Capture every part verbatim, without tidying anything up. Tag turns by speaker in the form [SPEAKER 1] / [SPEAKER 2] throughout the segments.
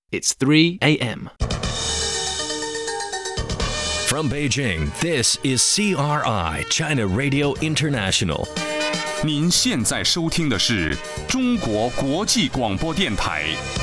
[SPEAKER 1] It's three a.m.
[SPEAKER 2] From Beijing, this is C R I, China Radio International.
[SPEAKER 3] 您现在收听的是中国国际广播电台。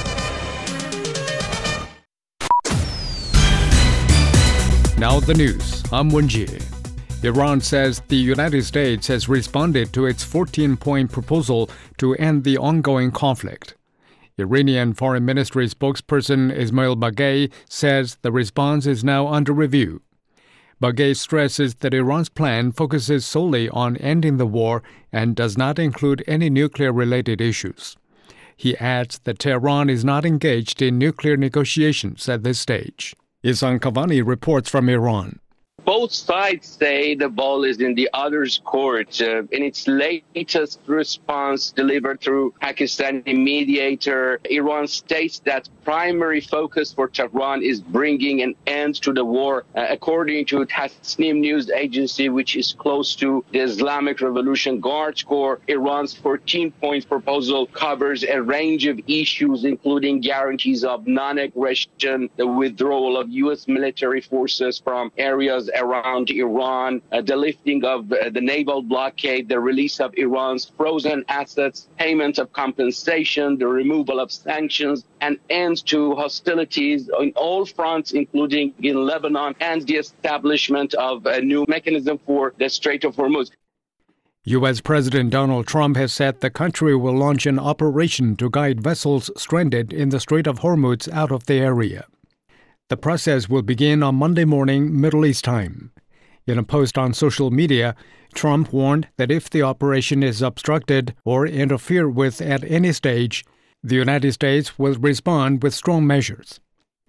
[SPEAKER 4] Now the news. I'm Wenjie. Iran says the United States has responded to its fourteen-point proposal to end the ongoing conflict. Iranian Foreign Ministry spokesperson Ismail Baghei says the response is now under review. Baghei stresses that Iran's plan focuses solely on ending the war and does not include any nuclear-related issues. He adds that Tehran is not engaged in nuclear negotiations at this stage. Ihsan Kavani reports from Iran.
[SPEAKER 5] Both sides say the ball is in the other's court. Uh, in its latest response delivered through Pakistani mediator, Iran states that primary focus for Tehran is bringing an end to the war. Uh, according to Tasnim news agency, which is close to the Islamic Revolution Guard Corps, Iran's fourteen-point proposal covers a range of issues, including guarantees of non-aggression, the withdrawal of U S military forces from areas around Iran, uh, the lifting of uh, the naval blockade, the release of Iran's frozen assets, payment of compensation, the removal of sanctions, and end to hostilities on all fronts, including in Lebanon, and the establishment of a new mechanism for the Strait of Hormuz.
[SPEAKER 4] U S. President Donald Trump has said the country will launch an operation to guide vessels stranded in the Strait of Hormuz out of the area. The process will begin on Monday morning, Middle East time. In a post on social media, Trump warned that if the operation is obstructed or interfered with at any stage, the United States will respond with strong measures.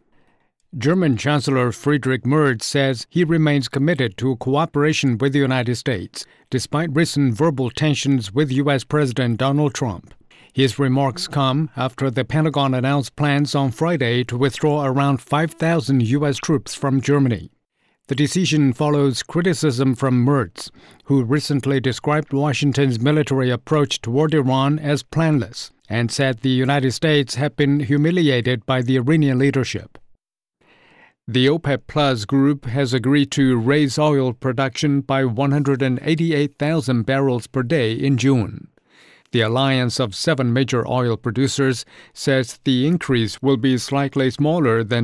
[SPEAKER 4] German Chancellor Friedrich Merz says he remains committed to cooperation with the United States, despite recent verbal tensions with U S. President Donald Trump. His remarks come after the Pentagon announced plans on Friday to withdraw around five thousand U S troops from Germany. The decision follows criticism from Merz, who recently described Washington's military approach toward Iran as planless and said the United States had been humiliated by the Iranian leadership. The OPEC Plus group has agreed to raise oil production by one hundred eighty-eight thousand barrels per day in June. The alliance of seven major oil producers says the increase will be slightly smaller than